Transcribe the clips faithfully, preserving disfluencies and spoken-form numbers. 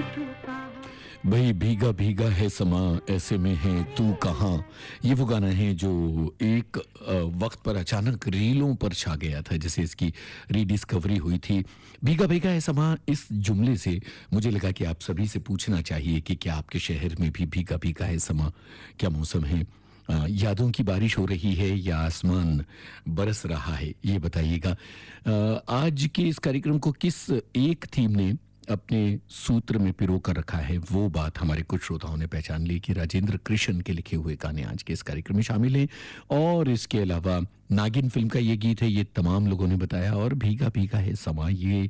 भाई भीगा भीगा है समा ऐसे में है तू कहाँ। ये वो गाना है जो एक अ, वक्त पर अचानक रीलों पर छा गया था, जैसे इसकी रीडिस्कवरी हुई थी। भीगा भीगा है समा, इस जुमले से मुझे लगा कि आप सभी से पूछना चाहिए कि क्या आपके शहर में भी भीगा भीगा है समा, क्या मौसम है, अ, यादों की बारिश हो रही है या आसमान बरस रहा है, ये बताइएगा। अ, आज के इस कार्यक्रम को किस एक थीम ने अपने सूत्र में पिरो कर रखा है, वो बात हमारे कुछ श्रोताओं ने पहचान ली कि राजेंद्र कृष्ण के लिखे हुए गाने आज के इस कार्यक्रम में शामिल हैं। और इसके अलावा नागिन फिल्म का ये गीत है, ये तमाम लोगों ने बताया। और भीगा भीगा है समा, ये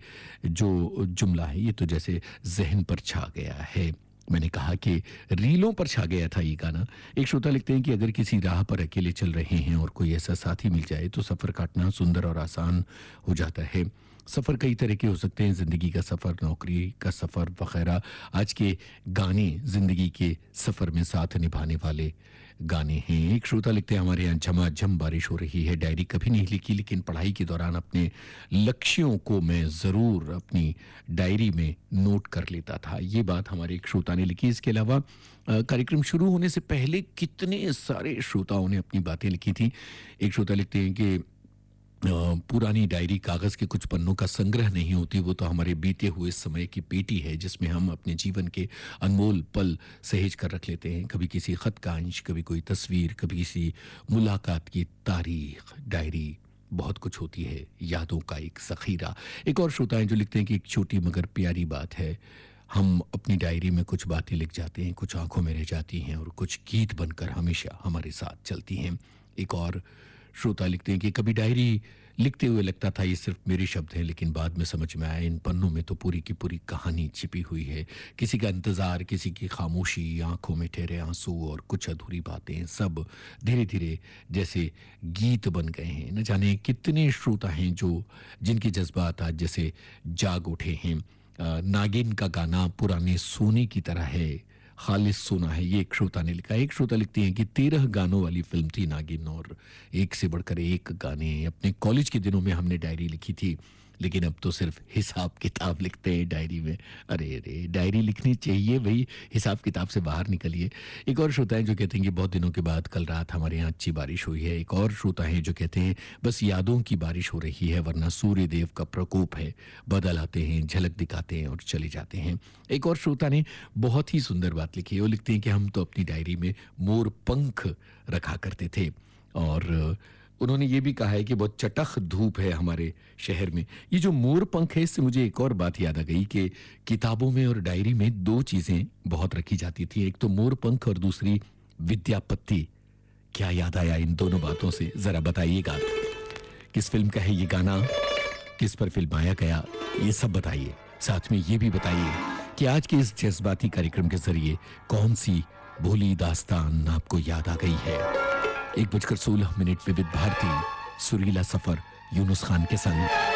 जो जुमला है ये तो जैसे जहन पर छा गया है। मैंने कहा कि रीलों पर छा गया था ये गाना। एक श्रोता लिखते हैं कि अगर किसी राह पर अकेले चल रहे हैं और कोई ऐसा साथी मिल जाए तो सफ़र काटना सुंदर और आसान हो जाता है। सफ़र कई तरह के हो सकते हैं, ज़िंदगी का सफ़र, नौकरी का सफ़र वगैरह। आज के गाने ज़िंदगी के सफ़र में साथ निभाने वाले गाने हैं। एक श्रोता लिखते हैं हमारे यहाँ झमाझम बारिश हो रही है, डायरी कभी नहीं लिखी लेकिन पढ़ाई के दौरान अपने लक्ष्यों को मैं ज़रूर अपनी डायरी में नोट कर लेता था। ये बात हमारे एक श्रोता ने लिखी। इसके अलावा अ, कार्यक्रम शुरू होने से पहले कितने सारे श्रोताओं ने अपनी बातें लिखी थी। एक श्रोता लिखते हैं कि अ, पुरानी डायरी कागज़ के कुछ पन्नों का संग्रह नहीं होती, वो तो हमारे बीते हुए समय की पेटी है जिसमें हम अपने जीवन के अनमोल पल सहेज कर रख लेते हैं। कभी किसी खत का अंश, कभी कोई तस्वीर, कभी किसी मुलाकात की तारीख। डायरी बहुत कुछ होती है, यादों का एक ज़ख़ीरा। एक और श्रोता हैं जो लिखते हैं कि एक छोटी मगर प्यारी बात है, हम अपनी डायरी में कुछ बातें लिख जाते हैं, कुछ आंखों में रह जाती हैं और कुछ गीत बनकर हमेशा हमारे साथ चलती हैं। एक और श्रोता लिखते हैं कि कभी डायरी लिखते हुए लगता था ये सिर्फ मेरे शब्द हैं, लेकिन बाद में समझ में आया इन पन्नों में तो पूरी की पूरी कहानी छिपी हुई है। किसी का इंतज़ार, किसी की खामोशी, आंखों में ठहरे आंसू और कुछ अधूरी बातें, सब धीरे धीरे जैसे गीत बन गए हैं। न जाने कितने श्रोता हैं जो जिनके जज्बात आज जैसे जाग उठे हैं। अ, नागिन का गाना पुराने सोने की तरह है, खालिस सोना है, ये एक श्रोता ने लिखा। एक श्रोता लिखती हैं कि तेरह गानों वाली फिल्म थी नागिन और एक से बढ़कर एक गाने। अपने कॉलेज के दिनों में हमने डायरी लिखी थी, लेकिन अब तो सिर्फ हिसाब किताब लिखते हैं डायरी में। अरे अरे, डायरी लिखनी चाहिए भाई, हिसाब किताब से बाहर निकलिए। एक और श्रोता है जो कहते हैं कि बहुत दिनों के बाद कल रात हमारे यहाँ अच्छी बारिश हुई है। एक और श्रोता है जो कहते हैं बस यादों की बारिश हो रही है, वरना सूर्य देव का प्रकोप है, बादल आते हैं, झलक दिखाते हैं और चले जाते हैं। एक और श्रोता ने बहुत ही सुंदर बात लिखी है, वो लिखते हैं कि हम तो अपनी डायरी में मोर पंख रखा करते थे। और उन्होंने ये भी कहा है कि बहुत चटख धूप है हमारे शहर में। ये जो मोर पंख है, इससे मुझे एक और बात याद आ गई कि किताबों में और डायरी में दो चीज़ें बहुत रखी जाती थी, एक तो मोर पंख और दूसरी विद्यापति। क्या याद आया इन दोनों बातों से, ज़रा बताइएगा। किस फिल्म का है ये गाना, किस पर फिल्माया गया, ये सब बताइए। साथ में ये भी बताइए कि आज के इस जज्बाती कार्यक्रम के जरिए कौन सी भोली दास्तान आपको याद आ गई है। एक बजकर सोलह मिनट विविध भारती, सुरीला सफर यूनुस खान के संग।